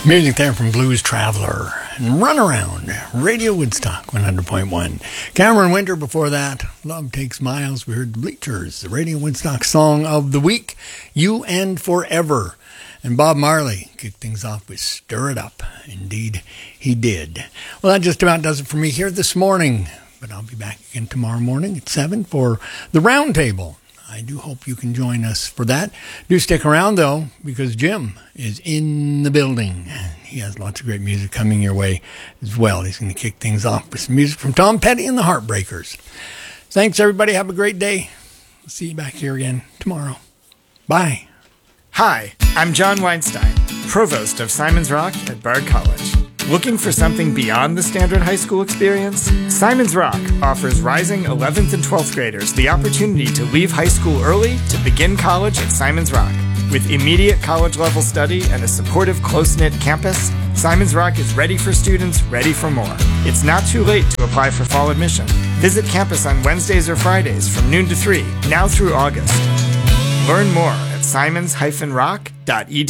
Music there from Blues Traveler and Run Around, Radio Woodstock 100.1. Cameron Winter before that, Love Takes Miles. We heard the Bleachers, the Radio Woodstock Song of the Week, You and Forever. And Bob Marley kicked things off with Stir It Up. Indeed, he did. Well, that just about does it for me here this morning. But I'll be back again tomorrow morning at 7 for the Roundtable. I do hope you can join us for that. Do stick around, though, because Jim is in the building. He has lots of great music coming your way as well. He's going to kick things off with some music from Tom Petty and the Heartbreakers. Thanks, everybody. Have a great day. We'll see you back here again tomorrow. Bye. Hi, I'm John Weinstein, Provost of Simon's Rock at Bard College. Looking for something beyond the standard high school experience? Simon's Rock offers rising 11th and 12th graders the opportunity to leave high school early to begin college at Simon's Rock. With immediate college-level study and a supportive, close-knit campus, Simon's Rock is ready for students ready for more. It's not too late to apply for fall admission. Visit campus on Wednesdays or Fridays from noon to 3, now through August. Learn more at simons-rock.edu.